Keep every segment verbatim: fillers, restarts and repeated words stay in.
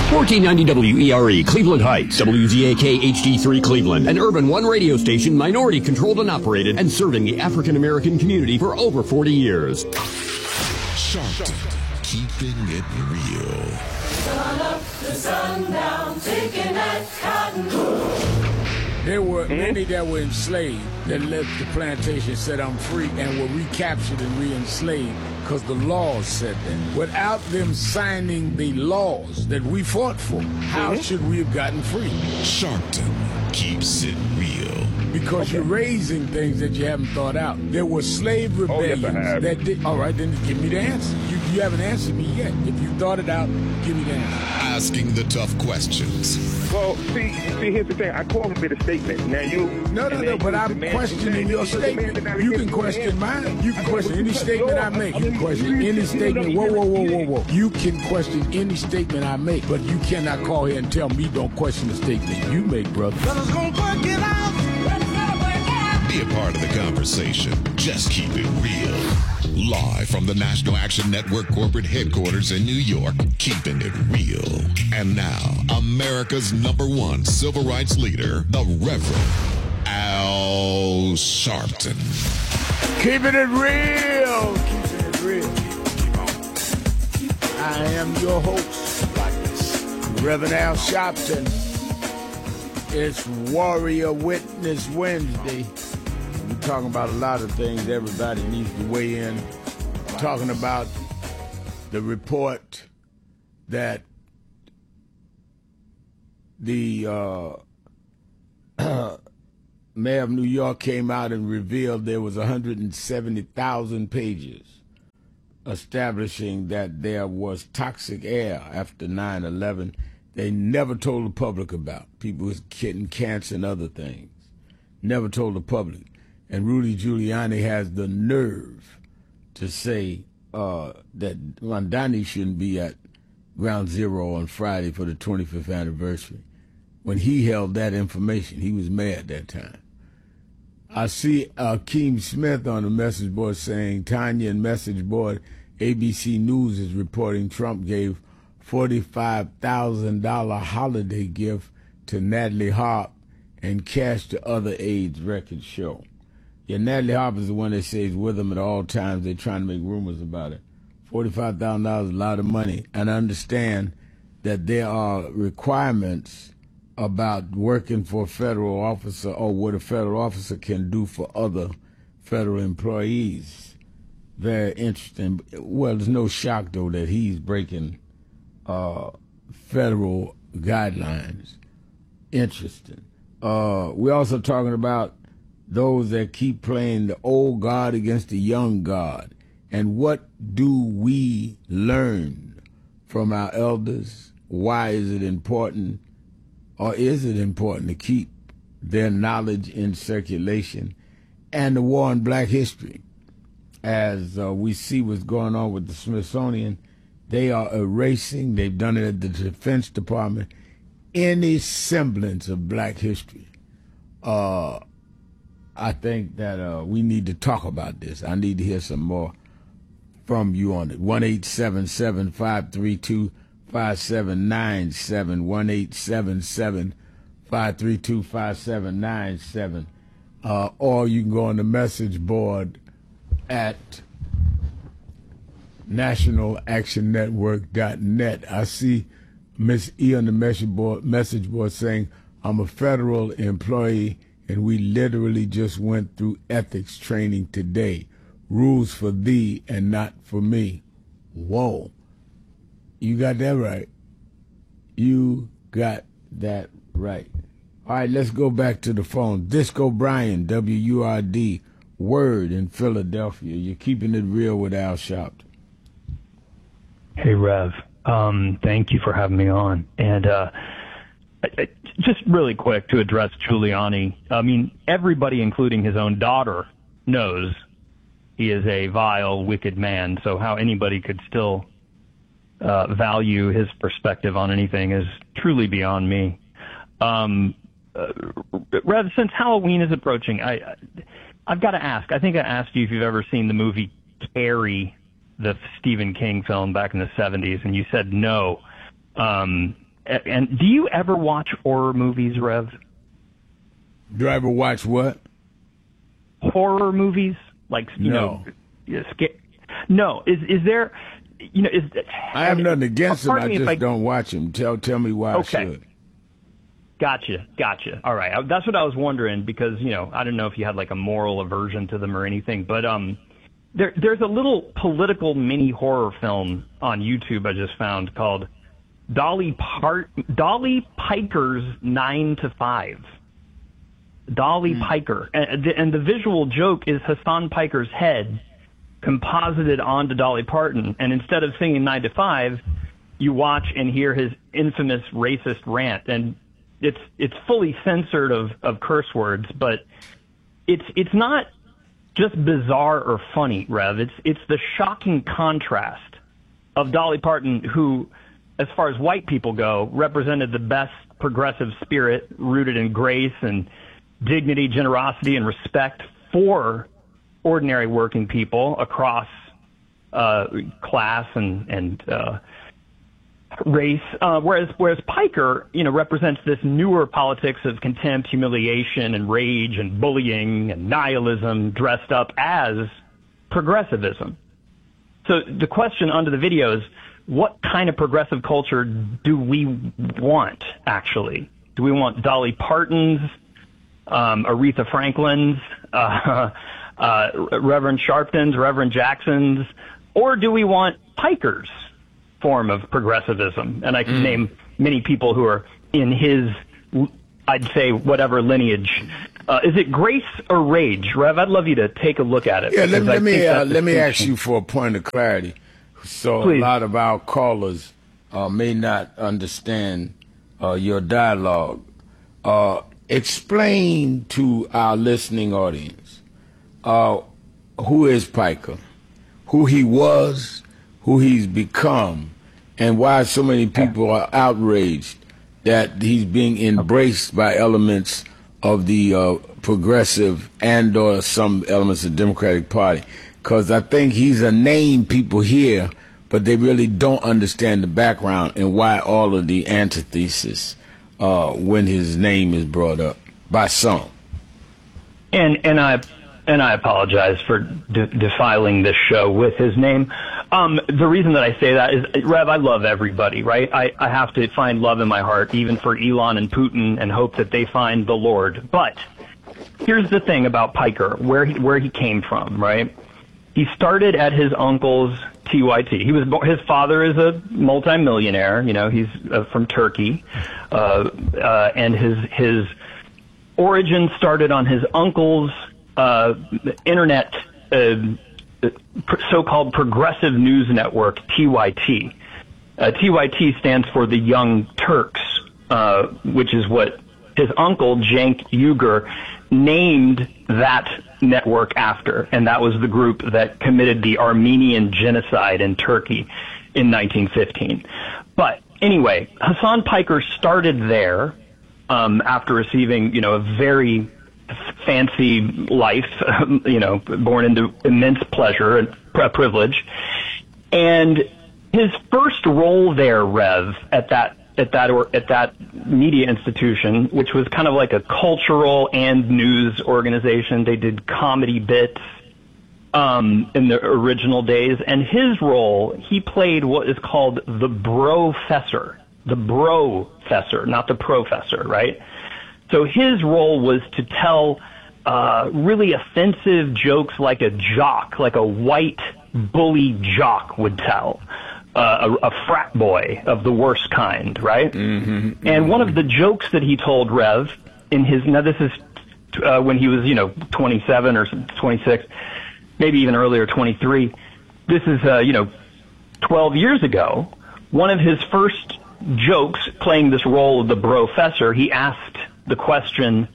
fourteen ninety W E R E, Cleveland Heights, W Z A K H D three Cleveland, an Urban One radio station, minority controlled and operated, and serving the African American community for over forty years. Sharpton, keeping it real. Sun up to sundown, taking that cotton. There were many that were enslaved that left the plantation, said I'm free, and were recaptured and re-enslaved because the laws said that. Without them signing the laws that we fought for, how mm-hmm. should we have gotten free? Sharpton keeps it real. Because okay. you're raising things that you haven't thought out. There were slave rebellions oh, yes, that did. All right, then give me the answer. You, you haven't answered me yet. If you thought it out, give me the answer. Asking the tough questions. Well, see, see, here's the thing. I call him a statement. Now you. No, no, no. But I'm questioning your statement. You can question mine. You can question any statement I make. You can question any statement. Whoa, whoa, whoa, whoa, whoa. You can question any statement I make, but you cannot call here and tell me don't question the statement you make, brother. Brothers gonna work it out. Be a part of the conversation. Just keep it real. Live from the National Action Network corporate headquarters in New York, keeping it real. And now, America's number one civil rights leader, the Reverend Al Sharpton. Keeping it real. Keeping it real. I am your host, like this, Reverend Al Sharpton. It's Warrior Witness Wednesday. We're talking about a lot of things. Everybody needs to weigh in. We're talking about the report that the uh, mayor of New York came out and revealed there was one hundred seventy thousand pages establishing that there was toxic air after nine eleven. They never told the public about. People was getting cancer and other things. Never told the public. And Rudy Giuliani has the nerve to say uh, that Mondani shouldn't be at Ground Zero on Friday for the twenty-fifth anniversary. When he held that information, he was mad that time. I see Akeem Smith on the message board saying, Tanya and message board, A B C News is reporting Trump gave forty-five thousand dollars holiday gift to Natalie Harp and cash to other aides, records show. Yeah, Natalie Harp is the one that stays with him at all times. They're trying to make rumors about it. forty-five thousand dollars is a lot of money. And I understand that there are requirements about working for a federal officer or what a federal officer can do for other federal employees. Very interesting. Well, there's no shock, though, that he's breaking uh, federal guidelines. Interesting. Uh, we're also talking about those that keep playing the old God against the young God. And what do we learn from our elders? Why is it important, or is it important to keep their knowledge in circulation? And the war on black history. As uh, we see what's going on with the Smithsonian, they are erasing, they've done it at the Defense Department, any semblance of black history. Uh, I think that uh, we need to talk about this. I need to hear some more from you on it. one eight seven seven, five three two, five seven nine seven, one eight seven seven, five three two, five seven nine seven. Uh, or you can go on the message board at national action network dot net. I see Miss E on the message board, message board saying, I'm a federal employee and we literally just went through ethics training today. Rules for thee and not for me. Whoa. You got that right. You got that right. All right, let's go back to the phone. Disco Brian, W U R D, Word in Philadelphia. You're keeping it real with Al Sharpton. Hey, Rev. Um, thank you for having me on. And uh, I, I, just really quick to address Giuliani. I mean, everybody, including his own daughter, knows he is a vile, wicked man. So how anybody could still uh, value his perspective on anything is truly beyond me. Um, uh, Rev, since Halloween is approaching, I, I, I've got to ask. I think I asked you if you've ever seen the movie Carrie, the Stephen King film back in the seventies, and you said no. Um, and do you ever watch horror movies, Rev? Do you ever watch what? Horror movies, like you no. know, sca- no. Is is there, you know, is I have nothing against them. I just I, don't watch them. Tell tell me why okay. I should. Gotcha, gotcha. All right, I, that's what I was wondering because you know I don't know if you had like a moral aversion to them or anything, but um, there there's a little political mini horror film on YouTube I just found called Dolly Part Dolly Piker's Nine to Five. Dolly mm. Piker, and the, and the visual joke is Hassan Piker's head composited onto Dolly Parton, and instead of singing Nine to Five, you watch and hear his infamous racist rant, and it's it's fully censored of, of curse words, but it's it's not just bizarre or funny, Rev. It's it's the shocking contrast of Dolly Parton, who, as far as white people go, represented the best progressive spirit rooted in grace and dignity, generosity, and respect for ordinary working people across uh, class and and uh, race. Uh, whereas whereas Piker, you know, represents this newer politics of contempt, humiliation, and rage, and bullying, and nihilism, dressed up as progressivism. So the question under the video is, what kind of progressive culture do we want, actually? Do we want Dolly Parton's, um, Aretha Franklin's, uh, uh, Reverend Sharpton's, Reverend Jackson's, or do we want Piker's form of progressivism? And I can mm. name many people who are in his, I'd say, whatever lineage. Uh, is it grace or rage? Rev, I'd love you to take a look at it. Yeah, let, let me uh, let me ask you for a point of clarity. So Please. A lot of our callers uh, may not understand uh, your dialogue. Uh, explain to our listening audience uh, who is Piker, who he was, who he's become, and why so many people are outraged that he's being embraced by elements of the uh, progressive and or some elements of the Democratic Party. Because I think he's a name people hear, but they really don't understand the background and why all of the antithesis uh, when his name is brought up by some. And and I and I apologize for de- defiling this show with his name. Um, the reason that I say that is, Rev, I love everybody, right? I, I have to find love in my heart, even for Elon and Putin, and hope that they find the Lord. But here's the thing about Piker, where he, where he came from, right? He started at his uncle's T Y T. He was his father is a multimillionaire. You know, he's uh, from Turkey, uh, uh, and his his origin started on his uncle's uh, internet uh, so-called progressive news network, T Y T. Uh, T Y T stands for the Young Turks, uh, which is what his uncle, Cenk Uygur, named that network after, and that was the group that committed the Armenian genocide in Turkey in nineteen fifteen. But anyway, Hassan Piker started there um, after receiving, you know, a very fancy life, you know, born into immense pleasure and privilege. And his first role there, Rev, at that at that or at that media institution, which was kind of like a cultural and news organization. They did comedy bits um, in the original days, and his role, he played what is called the Brofessor, the Brofessor, not the professor, right? So his role was to tell uh, really offensive jokes like a jock, like a white bully jock would tell. Uh, a, a frat boy of the worst kind, right? Mm-hmm, mm-hmm. And one of the jokes that he told, Rev, in his, now this is uh, when he was, you know, twenty-seven or twenty-six, maybe even earlier, twenty-three. This is, uh, you know, twelve years ago. One of his first jokes, playing this role of the Brofessor, he asked the question,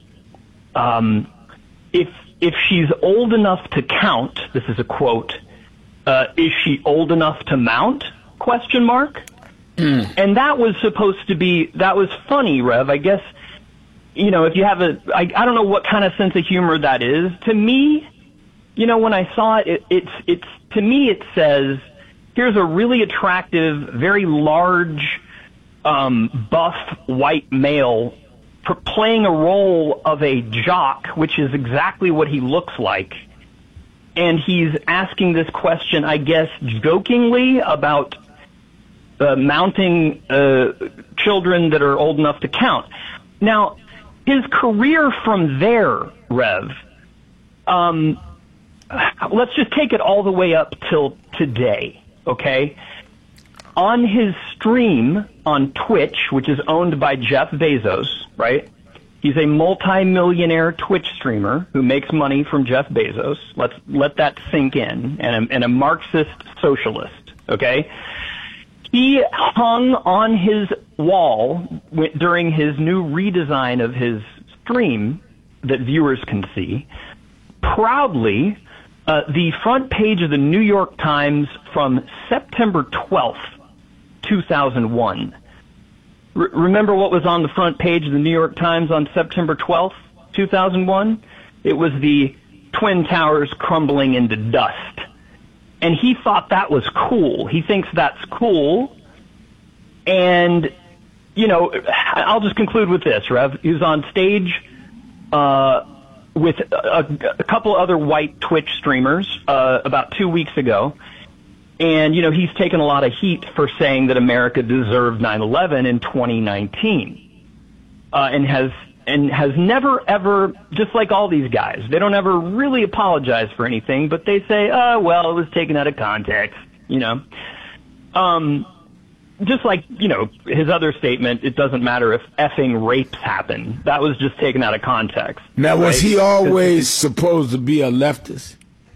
um, if if she's old enough to count, this is a quote, uh, is she old enough to mount? Question mark. Mm. And that was supposed to be, that was funny, Rev. I guess, you know, if you have a, I, I don't know what kind of sense of humor that is. To me, you know, when I saw it, it it's, it's, to me it says, here's a really attractive, very large, um, buff white male for playing a role of a jock, which is exactly what he looks like. And he's asking this question, I guess, jokingly about uh, mounting uh, children that are old enough to count. Now, his career from there, Rev, um, let's just take it all the way up till today, okay? On his stream on Twitch, which is owned by Jeff Bezos, right? He's a multi-millionaire Twitch streamer who makes money from Jeff Bezos. Let's let that sink in. And a, and a Marxist socialist, okay? He hung on his wall w- during his new redesign of his stream that viewers can see, proudly, uh, the front page of the New York Times from September twelfth, two thousand one. R- remember what was on the front page of the New York Times on September twelfth, two thousand one? It was the Twin Towers crumbling into dust. And he thought that was cool. He thinks that's cool. And, you know, I'll just conclude with this, Rev. He was on stage uh, with a, a couple other white Twitch streamers uh, about two weeks ago. And, you know, he's taken a lot of heat for saying that America deserved nine eleven in twenty nineteen. Uh, and has and has never, ever, just like all these guys, they don't ever really apologize for anything, but they say, oh, well, it was taken out of context, you know. Um, just like, you know, his other statement, it doesn't matter if effing rapes happen. That was just taken out of context. Now, was right? he always supposed to be a leftist?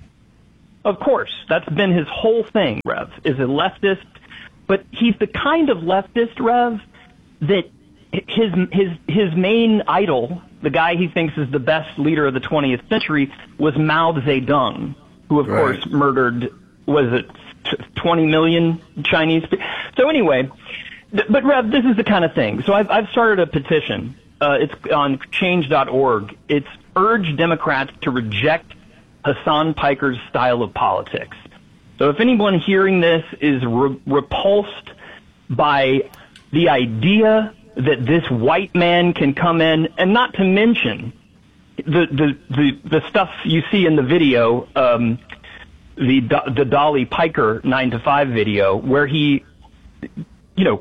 Of course. That's been his whole thing, Rev, is a leftist. But he's the kind of leftist, Rev, that his his his main idol, the guy he thinks is the best leader of the twentieth century, was Mao Zedong, who, of right. course, murdered, was it twenty million Chinese people? So anyway, th- but Rev, this is the kind of thing. So I've, I've started a petition. Uh, it's on change dot org. It's urge Democrats to reject Hassan Piker's style of politics. So if anyone hearing this is re- repulsed by the idea that this white man can come in, and not to mention the the the, the stuff you see in the video, um, the the Dolly Piker nine to five video, where he, you know,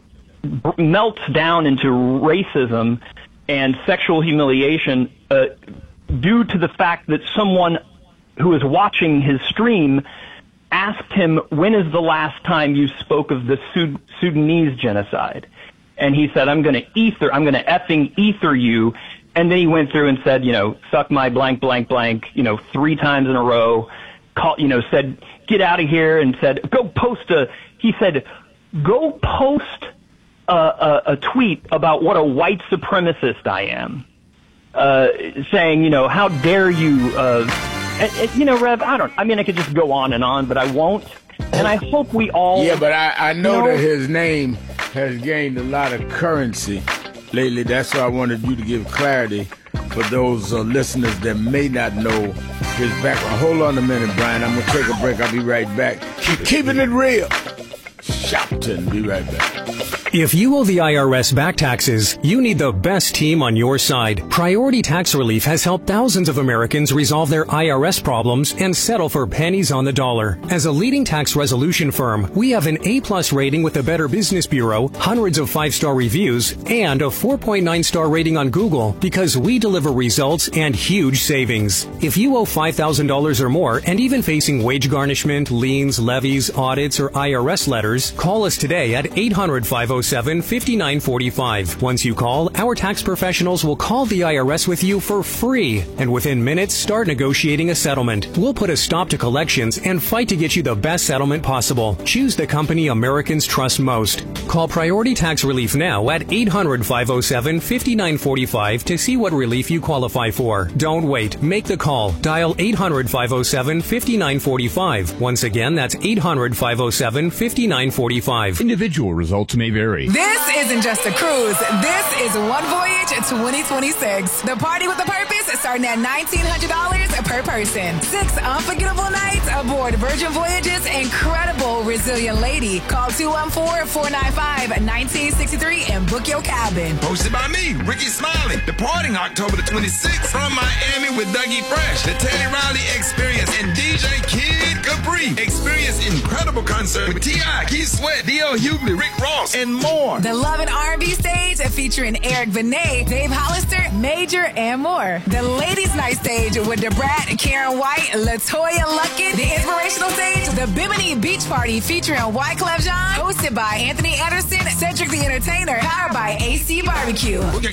melts down into racism and sexual humiliation uh, due to the fact that someone who is watching his stream asked him, when is the last time you spoke of the Sud- Sudanese genocide? And he said, I'm going to ether, I'm going to effing ether you. And then he went through and said, you know, suck my blank, blank, blank, you know, three times in a row, call, you know, said, get out of here, and said, go post a, he said, go post a, a, a tweet about what a white supremacist I am. Uh, saying, you know, how dare you, uh, and, and, you know, Rev, I don't, I mean, I could just go on and on, but I won't. And I hope we all... Yeah, but I, I know, know that his name has gained a lot of currency lately. That's why I wanted you to give clarity for those uh, listeners that may not know his background. Hold on a minute, Brian. I'm going to take a break. I'll be right back. Keep keeping it real. Shopton. Be right back. If you owe the I R S back taxes, you need the best team on your side. Priority Tax Relief has helped thousands of Americans resolve their I R S problems and settle for pennies on the dollar. As a leading tax resolution firm, we have an A-plus rating with the Better Business Bureau, hundreds of five-star reviews, and a four point nine star rating on Google because we deliver results and huge savings. If you owe five thousand dollars or more and even facing wage garnishment, liens, levies, audits, or I R S letters, call us today at eight hundred, five oh seven, five nine four five. Once you call, our tax professionals will call the I R S with you for free, and within minutes start negotiating a settlement. We'll put a stop to collections and fight to get you the best settlement possible. Choose the company Americans trust most. Call Priority Tax Relief now at eight hundred, five oh seven, five nine four five to see what relief you qualify for. Don't wait. Make the call. Dial eight hundred, five oh seven, five nine four five. Once again, that's eight hundred, five oh seven, five nine four five. Individual results may vary. twenty-three. This isn't just a cruise. This is One Voyage twenty twenty-six. The party with a purpose starting at nineteen hundred dollars per person. Six unforgettable nights aboard Virgin Voyage's incredible Resilient Lady. Call two one four, four nine five, one nine six three and book your cabin. Hosted by me, Ricky Smiley. Departing October the twenty-sixth from Miami with Dougie Fresh, the Teddy Riley Experience, and D J Kid Capri. Experience incredible concert with T I, Keith Sweat, D L Hughley, Rick Ross, and more. The Love and R and B stage featuring Eric Benet, Dave Hollister, Major, and more. The Ladies Night stage with DeBrat, Karen White, LaToya Luckett. The Inspirational stage, the Bimini Beach Party featuring Wyclef Jean, hosted by Anthony Anderson, Cedric the Entertainer, powered by A C Barbecue. Book your